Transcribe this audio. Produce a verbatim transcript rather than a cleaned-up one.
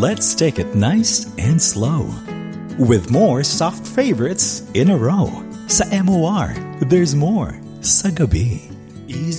let's take it nice and slow. With more soft favorites in a row. Sa M O R, there's more sa gabi. Easy